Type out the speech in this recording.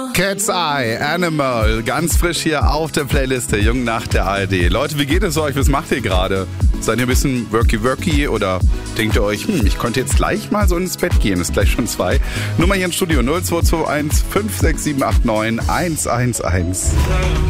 Cat's Eye, Animal, ganz frisch hier auf der Playliste, Jung nach der ARD. Leute, wie geht es euch? Was macht ihr gerade? Seid ihr ein bisschen worky oder denkt ihr euch, ich konnte jetzt gleich mal so ins Bett gehen, ist gleich schon 2. Nummer hier ins Studio 0221 56789 111.